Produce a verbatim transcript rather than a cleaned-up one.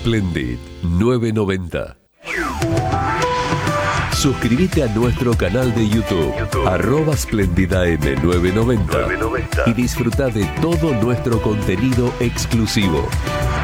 Splendid novecientos noventa. Suscríbete a nuestro canal de YouTube, YouTube. arroba SplendidAM novecientos noventa y disfruta de todo nuestro contenido exclusivo.